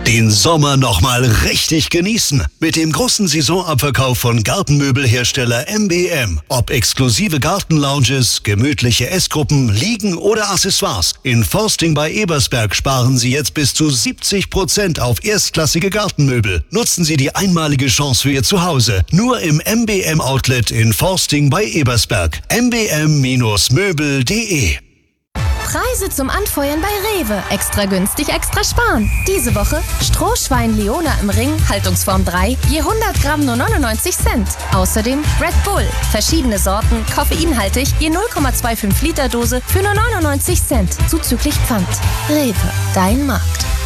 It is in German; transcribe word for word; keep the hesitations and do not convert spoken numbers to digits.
Den Sommer nochmal richtig genießen. Mit dem großen Saisonabverkauf von Gartenmöbelhersteller M B M. Ob exklusive Gartenlounges, gemütliche Essgruppen, Liegen oder Accessoires. In Forsting bei Ebersberg sparen Sie jetzt bis zu siebzig Prozent auf erstklassige Gartenmöbel. Nutzen Sie die einmalige Chance für Ihr Zuhause. Nur im M B M Outlet in Forsting bei Ebersberg. m b m Möbel punkt de. Preise zum Anfeuern bei Rewe. Extra günstig, extra sparen. Diese Woche Strohschwein Leona im Ring, Haltungsform drei, je hundert Gramm nur neunundneunzig Cent. Außerdem Red Bull, verschiedene Sorten, koffeinhaltig, je null Komma fünfundzwanzig Liter Dose für nur neunundneunzig Cent, zuzüglich Pfand. Rewe, dein Markt.